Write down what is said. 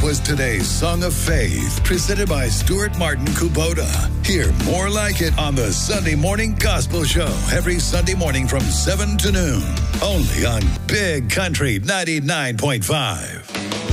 was today's Song of Faith, presented by Stuart Martin Kubota. Hear more like it on the Sunday Morning Gospel Show every Sunday morning from 7 to noon. Only on Big Country 99.5.